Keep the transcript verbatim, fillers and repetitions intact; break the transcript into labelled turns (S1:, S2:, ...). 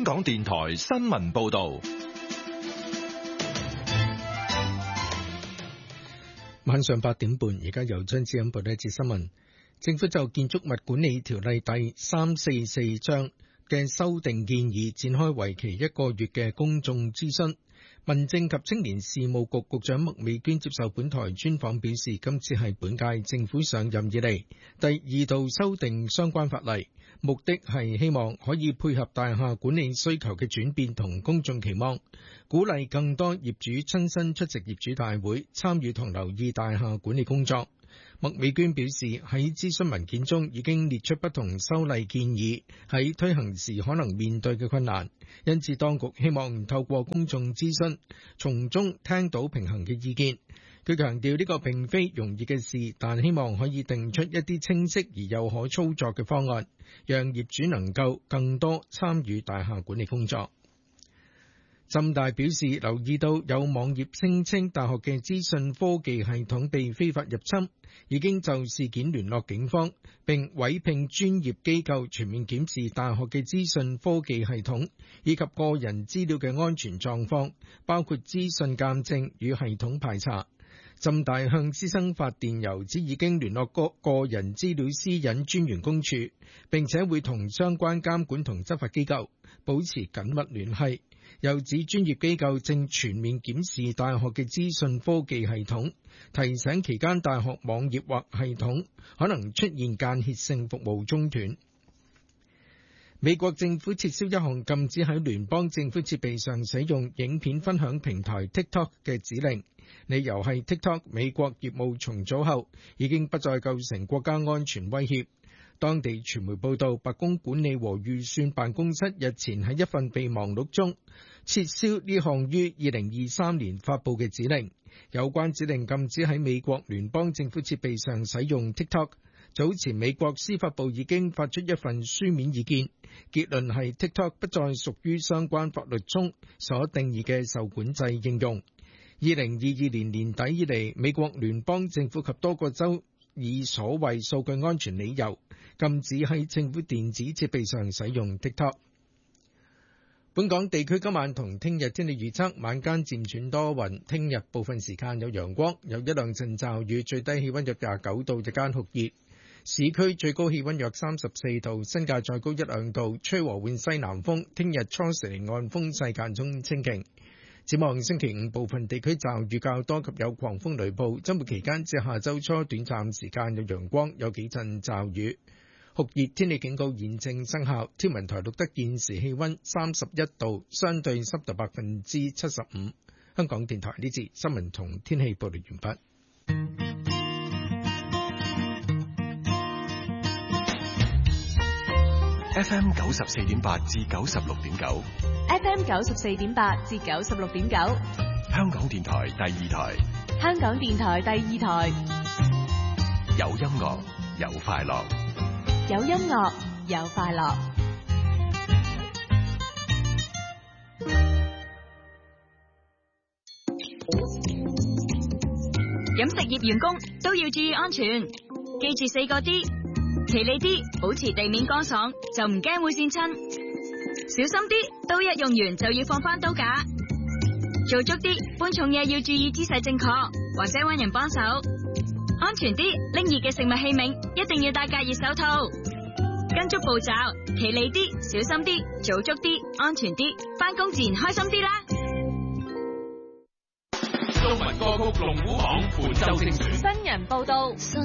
S1: 香港電台新聞報道。
S2: 晚上八點半，而家由張志恩報道一節新聞。政府就建築物管理條例第三四四章嘅修訂建議展開為期一個月嘅公眾諮詢。民政及青年事務局局長麥美娟接受本台專訪表示，今次係本屆政府上任以嚟第二度修訂相關法例，目的係希望可以配合大廈管理需求嘅轉變同公眾期望，鼓勵更多業主親身出席業主大會，參與同留意大廈管理工作。麥美娟表示，喺諮詢文件中已經列出不同修例建議喺推行時可能面對嘅困難，因此當局希望透過公眾諮詢，從中聽到平衡嘅意見。佢強調呢個並非容易嘅事，但希望可以定出一啲清晰而又可操作嘅方案，讓業主能夠更多參與大廈管理工作。浸大表示留意到有網頁聲稱大學嘅資訊科技系統被非法入侵，已經就事件聯絡警方，並委聘專業機構全面檢視大學嘅資訊科技系統以及個人資料嘅安全狀況，包括資訊鑑證與系統排查。浸大向師生發電郵指已經聯絡個個人資料私隱專員公署，並且會同相關監管同執法機構保持緊密聯繫。又指專業機構正全面檢視大學嘅資訊科技系統，提醒期間大學網頁或系統可能出現間歇性服務中斷。美國政府撤銷一項禁止喺聯邦政府設備上使用影片分享平台 TikTok 嘅指令，理由係 TikTok 美國業務重組後已經不再構成國家安全威脅。當地傳媒報道，白宮管理和預算辦公室日前喺一份備忘錄中撤銷呢項於二零二三年發布嘅指令。有關指令禁止喺美國聯邦政府設備上使用 TikTok。早前美國司法部已經發出一份書面意見，結論係 TikTok 不再屬於相關法律中所定義嘅受管制應用。二零二二年年底以嚟，美國聯邦政府及多個州以所謂數據安全理由禁止喺政府電子設備上使用 TikTok。本港地區今晚同聽日天氣預測，晚間漸轉多雲，聽日部分時間有陽光，有一兩陣驟雨，最低氣溫約廿九度，日間酷熱。市區最高氣溫約三十四度，新界再高一兩度，吹和緩西南風。聽日初時離岸風勢間中清勁。展望星期五部分地區驟雨較多及有狂風雷暴，周末期間至下周初短暫時間有陽光，有幾陣驟雨。酷熱天氣警告現正生效。天文台錄得現時氣溫三十一度，相對濕度百分之七十五。香港電台呢節新聞同天氣報道完畢。
S3: F M 九十四點八至九十六點九
S4: ，F M 九十四點八至九十六點九，
S3: 香港電台第二台，
S4: 香港電台第二台，
S3: 有音樂有快樂，
S4: 有音樂有快樂。
S5: 飲食業員工都要注意安全，記住四個 D。企理啲，保持地面乾爽，就唔驚會跣親。小心啲，刀一用完就要放翻刀架。做足啲，搬重嘢要注意姿勢正確，或者搵人幫手。安全啲，拎熱嘅食物器皿一定要戴隔熱手套。跟足步驟，企理啲，小心啲，做足啲，安全啲，翻工自然開心啲啦。
S6: 中文歌曲龍虎榜本周精選，
S4: 新人報道。